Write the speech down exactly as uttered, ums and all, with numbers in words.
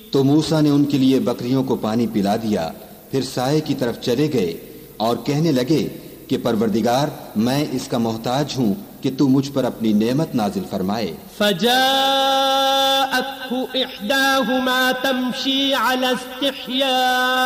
तो मूसा ने उनके लिए बकरियों को पानी पिला दिया, फिर साये की तरफ चले गए और कहने लगे कि परवरदिगार, मैं इसका मोहताज हूँ कि तू मुझ पर अपनी नेमत नाजिल फरमाए। फजाअतहु इहदाहुमा तमशी अला इस्तिहया